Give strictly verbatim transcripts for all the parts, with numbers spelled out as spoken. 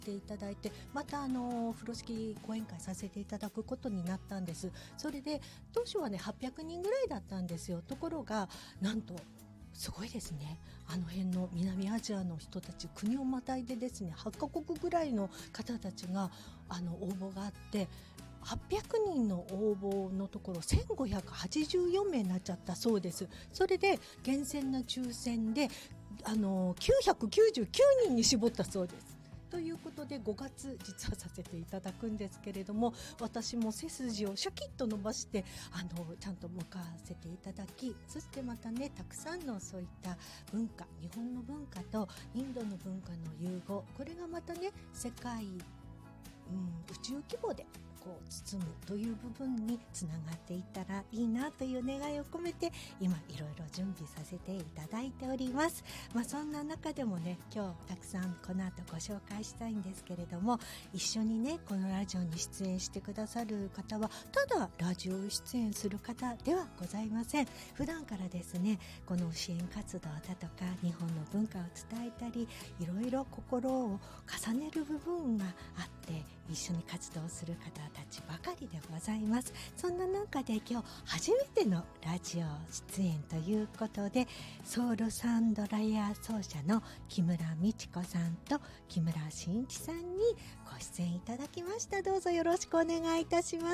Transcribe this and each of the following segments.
ていただいて、またあの風呂敷講演会させていただくことになったんです。それで当初はねはっぴゃくにんぐらいだったんですよ。ところがなんとすごいですね、あの辺の南アジアの人たち、国をまたいでですねはっカ国ぐらいの方たちがあの応募があって、はっぴゃくにんの応募のところせんごひゃくはちじゅうよんめいになっちゃったそうです。それで厳選な抽選であのきゅうひゃくきゅうじゅうきゅうにんに絞ったそうです。ということでごがつ実はさせていただくんですけれども、私も背筋をシャキッと伸ばしてあのちゃんと向かわせていただき、そしてまたねたくさんのそういった文化、日本の文化とインドの文化の融合、これがまたね世界、うん、宇宙規模でこう包むという部分につながっていったらいいなという願いを込めて今いろいろ準備させていただいております。まあ、そんな中でもね今日たくさんこの後ご紹介したいんですけれども、一緒にねこのラジオに出演してくださる方はただラジオ出演する方ではございません。普段からですねこの支援活動だとか日本の文化を伝えたり、いろいろ心を重ねる部分があって一緒に活動する方たちばかりでございます。そんな中で今日初めてのラジオ出演ということで、ソウルサンドライヤー奏者の木村美智子さんと木村真一さんにご出演いただきました。どうぞよろしくお願いいたします。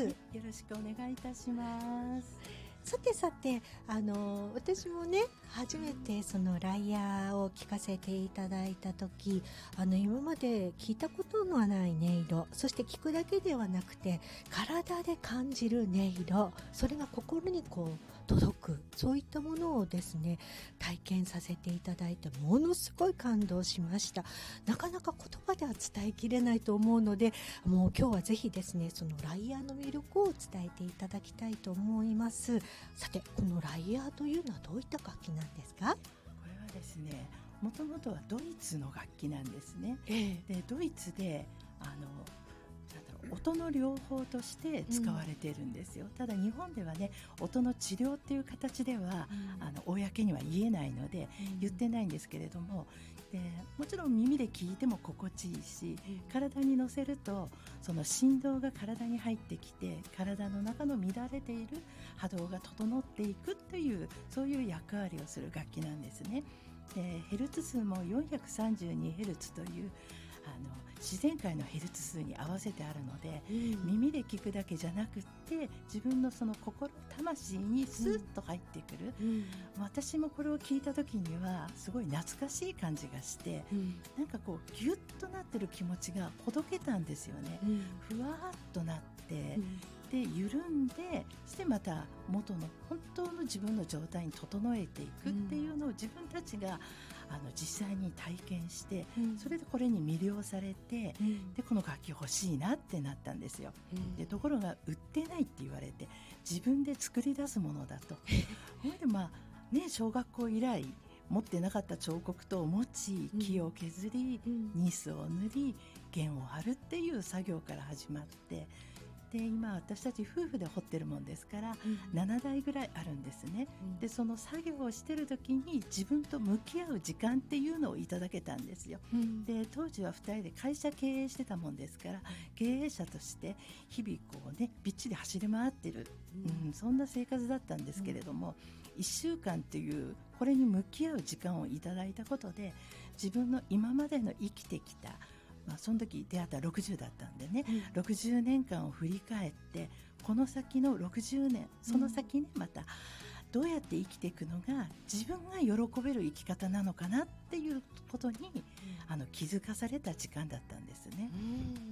よろしくお願いいたします。 さてさて、あの私もね初めてそのライヤーを聞かせていただいた時、あの今まで聞いたことのない音色、そして聞くだけではなくて体で感じる音色、それが心にこう届く、そういったものをですね体験させていただいてものすごい感動しました。なかなか言葉では伝えきれないと思うので、もう今日はぜひですねそのライヤーの魅力を伝えていただきたいと思います。さてこのライヤーというのはどういった楽器なんですか？ これはですねもともとはドイツの楽器なんですね、 ええ、 でドイツであのなんだろう音の療法として使われているんですよ、うん、ただ日本ではね音の治療っていう形では、うん、あの公には言えないので、うん、言ってないんですけれども、でもちろん耳で聞いても心地いいし、うん、体に乗せるとその振動が体に入ってきて体の中の乱れている波動が整っていくというそういう役割をする楽器なんですね。でヘルツ数も よんひゃくさんじゅうにヘルツというあの自然界のヘルツ数に合わせてあるので、うん、耳で聞くだけじゃなくって自分のその心魂にスーッと入ってくる、うん、私もこれを聞いた時にはすごい懐かしい感じがして、うん、なんかこうギュッとなってる気持ちがほどけたんですよね、うん、ふわーっとなって、うん、で緩んでそしてまた元の本当の自分の状態に整えていくっていうのを自分たちがあの実際に体験して、うん、それでこれに魅了されて、うん、でこの楽器欲しいなってなったんですよ、うん、でところが売ってないって言われて自分で作り出すものだとそれでまあね小学校以来持ってなかった彫刻刀を持ち木を削り、うん、ニスを塗り弦を張るっていう作業から始まって、で今私たち夫婦で彫ってるもんですから、うん、ななだいぐらいあるんですね、うん、でその作業をしてる時に自分と向き合う時間っていうのをいただけたんですよ、うん、で当時はふたりで会社経営してたもんですから経営者として日々こうねびっちり走り回ってる、うんうん、そんな生活だったんですけれども、うん、いっしゅうかんっていうこれに向き合う時間をいただいたことで自分の今までの生きてきたまあ、その時出会ったろくじゅうだったんでね、うん、ろくじゅうねんかんを振り返ってこの先のろくじゅうねんその先ね、うん、またどうやって生きていくのが自分が喜べる生き方なのかなっていうことに、うん、あの気づかされた時間だったんですね、うん、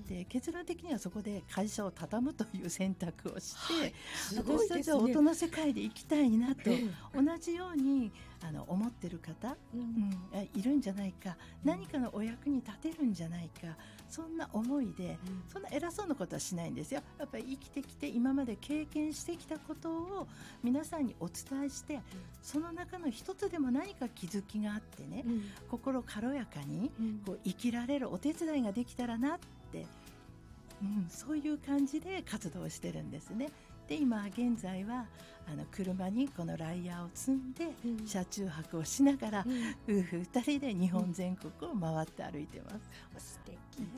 で結論的にはそこで会社を畳むという選択をして、はい、私たちは音の世界で生きたいなと、うん、同じようにあの思ってる方、うんうん、いるんじゃないか、うん、何かのお役に立てるんじゃないか、そんな思いで、うん、そんな偉そうなことはしないんですよ。やっぱり生きてきて今まで経験してきたことを皆さんにお伝えして、うん、その中の一つでも何か気づきがあってね、うん、心軽やかにこう生きられるお手伝いができたらなって、うん、そういう感じで活動してるんですね。で今現在はあの車にこのライヤーを積んで、うん、車中泊をしながら、うん、夫婦二人で日本全国を回って歩いてます、 うん、素敵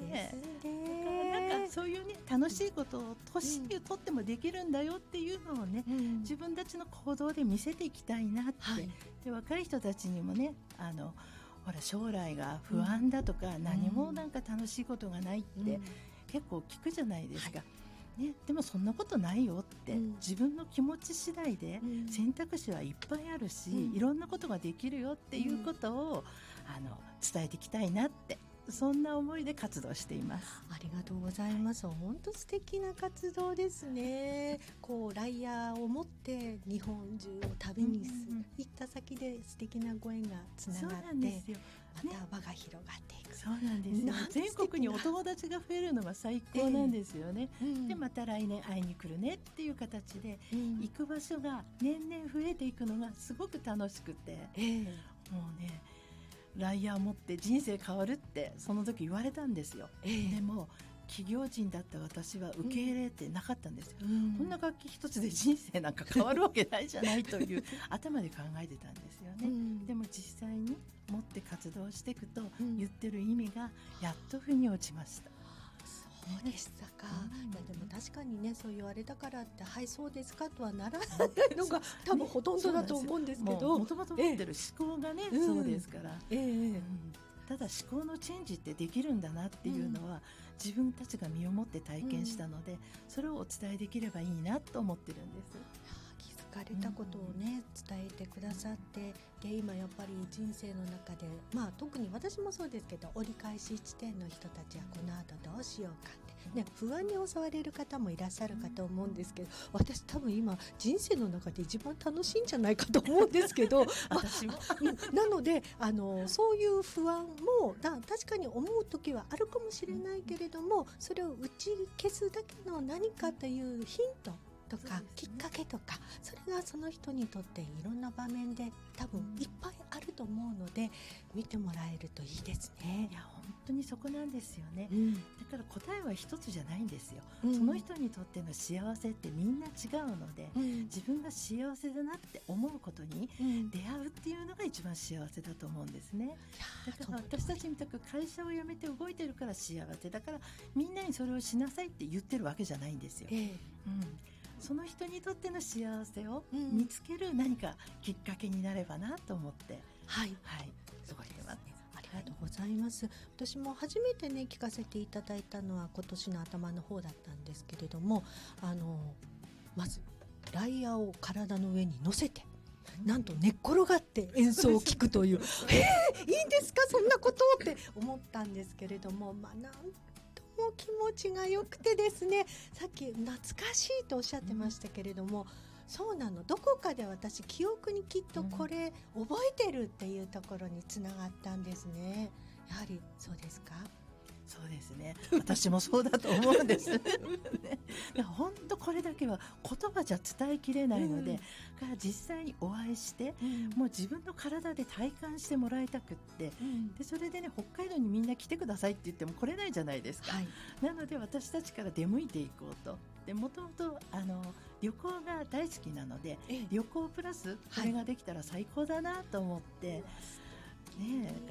楽しいことを年をとってもできるんだよっていうのをね、うん、自分たちの行動で見せていきたいなって、はい、で若い人たちにもね、あのほら将来が不安だとか、うん、何もなんか楽しいことがないって、うん、結構聞くじゃないですか、はいね、でもそんなことないよって、うん、自分の気持ち次第で選択肢はいっぱいあるし、うん、いろんなことができるよっていうことを、うん、あの伝えていきたいなって、そんな思いで活動しています。 ありがとうございます。本当素敵な活動ですね。こうライヤーを持って日本中を旅に行った先で素敵なご縁がつながって、ね、また輪が広がっていく。 そうなんですよ。全国にお友達が増えるのが最高なんですよね、えーうん、でまた来年会いに来るねっていう形で、うん、行く場所が年々増えていくのがすごく楽しくて、えー、もうねライヤーを持って人生変わるってその時言われたんですよ、えー、でも企業人だった私は受け入れてなかったんですよ、うん、こんな楽器一つで人生なんか変わるわけないじゃないという頭で考えてたんですよね、うん、でも実際に持って活動していくと、うん、言ってる意味がやっと腑に落ちました。 そうでしたか、うん、いやでも確かにね、そう言われたからってはいそうですかとはならないのが多分ほとんどだと思うんですけど、 もともと持ってる思考がね、えー、そうですから、えーうん、ただ思考のチェンジってできるんだなっていうのは、うん、自分たちが身をもって体験したので、うん、それをお伝えできればいいなと思ってるんです。 気づかれたことをね、うん、伝えてくださって、で今やっぱり人生の中で、まあ、特に私もそうですけど折り返し地点の人たちはこの後どうしようかって、ね、不安に襲われる方もいらっしゃるかと思うんですけど、私多分今人生の中で一番楽しいんじゃないかと思うんですけど私もなのであのそういう不安もだ確かに思う時はあるかもしれないけれども、それを打ち消すだけの何かというヒントとか、ね、きっかけとか、それがその人にとっていろんな場面で多分いっぱいあると思うので、見てもらえるといいですね。 いや本当にそこなんですよね、うん、だから答えは一つじゃないんですよ、うん、その人にとっての幸せってみんな違うので、うん、自分が幸せだなって思うことに出会うっていうのが一番幸せだと思うんですね、うん、だから私たちみたく会社を辞めて動いてるから幸せだからみんなにそれをしなさいって言ってるわけじゃないんですよ、えーうんその人にとっての幸せを見つける何かきっかけになればなと思って、 はい、はい、そうですね。ありがとうございます。私も初めてね聞かせていただいたのは今年の頭の方だったんですけれども、あのまずライヤーを体の上に乗せて、なんと寝っ転がって演奏を聴くというえー、いいんですかそんなことって思ったんですけれども、まあなんもう気持ちが良くてですね、さっき懐かしいとおっしゃってましたけれども、うん、そうなの、どこかで私記憶にきっとこれ覚えてるっていうところにつながったんですね。やはりそうですか？ そうですね、私もそうだと思うんです本当これだけは言葉じゃ伝えきれないので、うん、から実際にお会いして、うん、もう自分の体で体感してもらいたくって、うん、でそれでね北海道にみんな来てくださいって言っても来れないじゃないですか、はい、なので私たちから出向いていこうと。でもともとあの旅行が大好きなので、ええ、旅行プラスこれができたら最高だなと思って、はいねえ、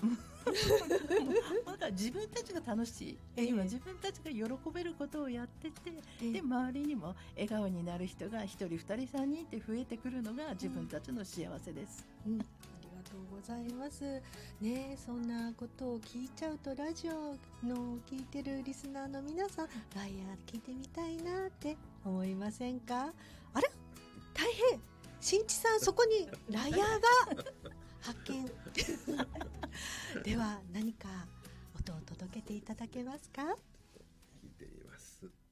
なんか自分たちが楽しい、えー、今自分たちが喜べることをやってて、えー、で周りにも笑顔になる人がひとりふたりさんにんって増えてくるのが自分たちの幸せです、 うんうん、ありがとうございますね。そんなことを聞いちゃうとラジオの聞いてるリスナーの皆さん、ライヤー聞いてみたいなって思いませんか？あれ大変、新地さんそこにライヤーが発見では何か音を届けていただけますか？ 聞いてみます。